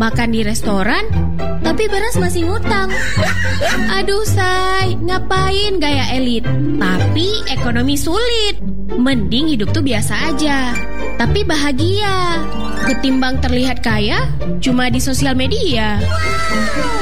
makan di restoran, tapi beras masih ngutang. Aduh say, ngapain gaya elit, tapi ekonomi sulit. Mending hidup tuh biasa aja, tapi bahagia. Ketimbang terlihat kaya, cuma di sosial media.